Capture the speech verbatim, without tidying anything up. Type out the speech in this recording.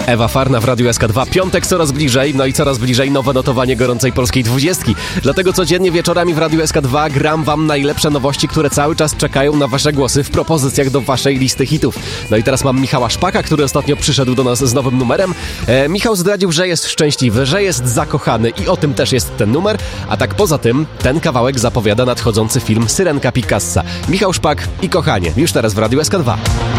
Ewa Farna w Radiu S K dwa. Piątek coraz bliżej, no i coraz bliżej nowe notowanie gorącej polskiej dwudziestki. Dlatego codziennie wieczorami w Radiu S K dwa gram wam najlepsze nowości, które cały czas czekają na wasze głosy w propozycjach do waszej listy hitów. No i teraz mam Michała Szpaka, który ostatnio przyszedł do nas z nowym numerem. E, Michał zdradził, że jest szczęśliwy, że jest zakochany i o tym też jest ten numer. A tak poza tym, ten kawałek zapowiada nadchodzący film Syrenka Picassa. Michał Szpak i Kochanie. Już teraz w Radiu S K dwa.